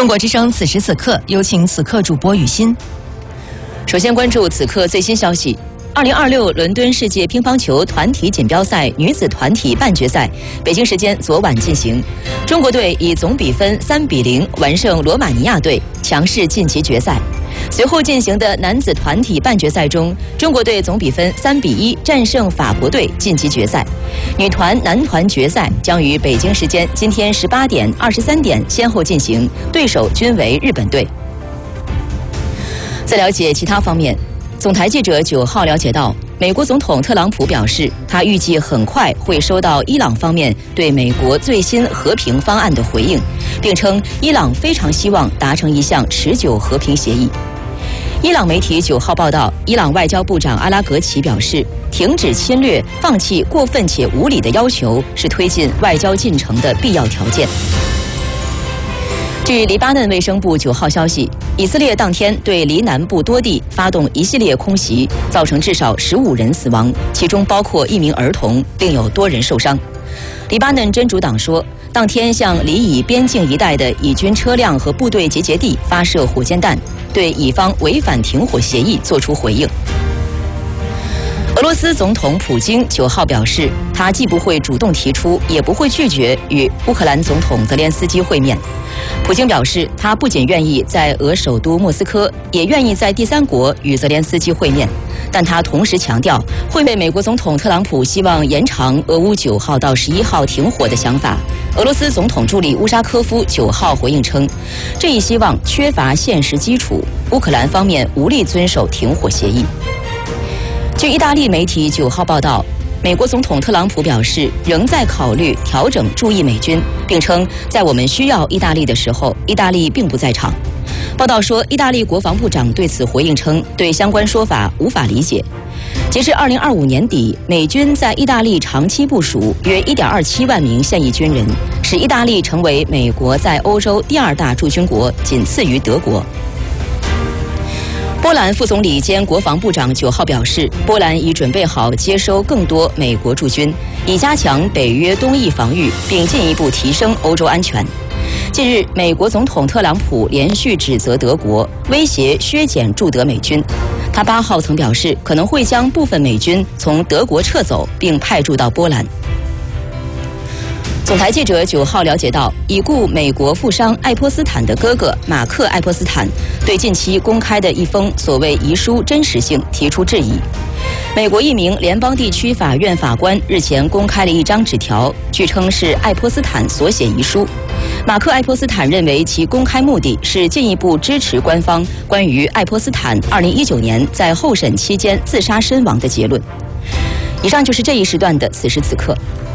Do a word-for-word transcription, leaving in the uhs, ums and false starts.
中国之声此时此刻，有请此刻主播雨欣。 首先关注此刻最新消息。二零二六伦敦世界乒乓球团体锦标赛女子团体半决赛，北京时间昨晚进行。中国队以总比分三比零完胜罗马尼亚队，强势晋级决赛。随后进行的男子团体半决赛中，中国队总比分三比一战胜法国队，晋级决赛。女团、男团决赛将于北京时间今天十八点、二十三点先后进行，对手均为日本队。再了解其他方面。总台记者九号了解到，美国总统特朗普表示，他预计很快会收到伊朗方面对美国最新和平方案的回应，并称伊朗非常希望达成一项持久和平协议。伊朗媒体九号报道，伊朗外交部长阿拉格齐表示，停止侵略、放弃过分且无理的要求是推进外交进程的必要条件。据黎巴嫩卫生部九号消息，以色列当天对黎南部多地发动一系列空袭，造成至少十五人死亡，其中包括一名儿童，另有多人受伤。黎巴嫩真主党说，当天向黎以边境一带的以军车辆和部队集结地发射火箭弹，对以方违反停火协议作出回应。俄罗斯总统普京九号表示，他既不会主动提出，也不会拒绝与乌克兰总统泽连斯基会面。普京表示，他不仅愿意在俄首都莫斯科，也愿意在第三国与泽连斯基会面，但他同时强调，会为美国总统特朗普希望延长俄乌九号到十一号停火的想法。俄罗斯总统助理乌沙科夫九号回应称，这一希望缺乏现实基础，乌克兰方面无力遵守停火协议。据意大利媒体九号报道，美国总统特朗普表示，仍在考虑调整驻意美军，并称在我们需要意大利的时候，意大利并不在场。报道说，意大利国防部长对此回应称，对相关说法无法理解。截至二零二五年底，美军在意大利长期部署约一点二七万名现役军人，使意大利成为美国在欧洲第二大驻军国，仅次于德国。波兰副总理兼国防部长九号表示，波兰已准备好接收更多美国驻军，以加强北约东翼防御，并进一步提升欧洲安全。近日，美国总统特朗普连续指责德国，威胁削减驻德美军。他八号曾表示，可能会将部分美军从德国撤走，并派驻到波兰。总台记者九号了解到，已故美国富商爱泼斯坦的哥哥马克·爱泼斯坦对近期公开的一封所谓遗书真实性提出质疑。美国一名联邦地区法院法官日前公开了一张纸条，据称是爱泼斯坦所写遗书。马克·爱泼斯坦认为其公开目的是进一步支持官方关于爱泼斯坦二零一九年在候审期间自杀身亡的结论。以上就是这一时段的此时此刻。